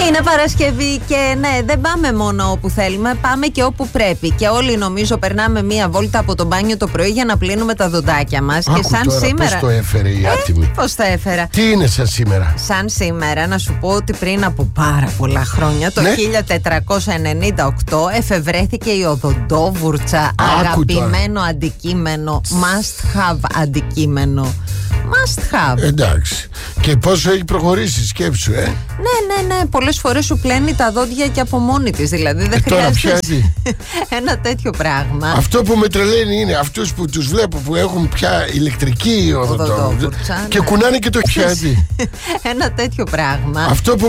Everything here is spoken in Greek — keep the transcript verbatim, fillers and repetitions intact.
Είναι Παρασκευή και ναι, δεν πάμε μόνο όπου θέλουμε, πάμε και όπου πρέπει. Και όλοι νομίζω περνάμε μία βόλτα από το μπάνιο το πρωί για να πλύνουμε τα δοντάκια μας. Άκου και σαν τώρα, σήμερα. πώς το έφερε η άτιμη. Ε, πώς το έφερα. Τι είναι σαν σήμερα. Σαν σήμερα, να σου πω ότι πριν από πάρα πολλά χρόνια, το ναι. χίλια τετρακόσια ενενήντα οκτώ, εφευρέθηκε η οδοντόβουρτσα. Άκου Αγαπημένο τώρα. αντικείμενο. Must have αντικείμενο. Must have. Εντάξει. Και πόσο έχει προχωρήσει, σκέψου, ε. Ναι, ναι, ναι. Πολλές φορές σου πλένει τα δόντια και από μόνη της. Δηλαδή δεν ε, τώρα χρειάζεται ένα τέτοιο πράγμα. Αυτό που με τρελαίνει είναι αυτούς που τους βλέπω που έχουν πια ηλεκτρική οδοντόβουρτσα και ναι. κουνάνε και το πιάτι. Ένα τέτοιο πράγμα. Αυτό που